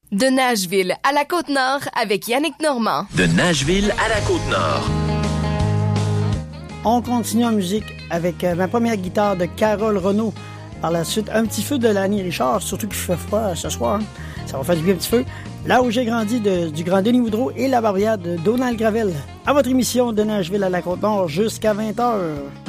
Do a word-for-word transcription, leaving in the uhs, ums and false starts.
De Nashville à la Côte-Nord avec Yannick Normand. De Nashville à la Côte-Nord. On continue en musique avec euh, ma première guitare de Carole Renaud. Par la suite, un petit feu de Lanny Richard, surtout qu'il fait froid ce soir. Hein. Ça va faire du bien un petit feu. Là où j'ai grandi, de, du grand Denis Woodrow et la barriade de Donald Gravel. À votre émission de Nashville à la Côte-Nord jusqu'à vingt heures.